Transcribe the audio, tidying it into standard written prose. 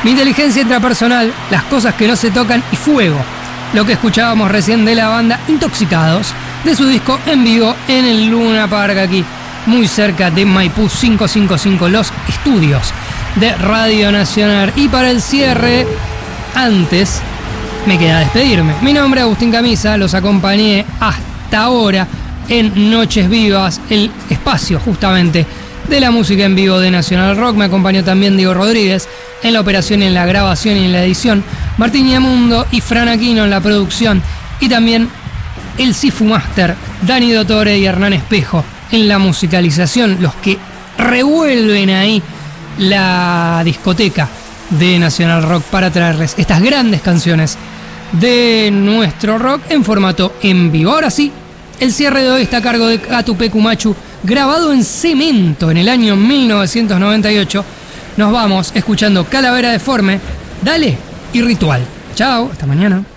Mi inteligencia intrapersonal, las cosas que no se tocan y fuego. Lo que escuchábamos recién de la banda Intoxicados, de su disco en vivo en el Luna Park, aquí muy cerca de Maipú 555, los estudios de Radio Nacional. Y para el cierre, antes me queda despedirme. Mi nombre es Agustín Camisa, los acompañé hasta ahora en Noches Vivas, el espacio justamente de la música en vivo de Nacional Rock. Me acompañó también Diego Rodríguez en la operación, en la grabación y en la edición, Martín Yamundo y Fran Aquino en la producción, y también el Sifu Master, Dani Dottore y Hernán Espejo en la musicalización, los que revuelven ahí la discoteca de Nacional Rock para traerles estas grandes canciones de nuestro rock en formato en vivo. Ahora sí, el cierre de hoy está a cargo de Catupecu Machu, grabado en cemento en el año 1998. Nos vamos escuchando Calavera Deforme, Dale y Ritual. Chao, hasta mañana.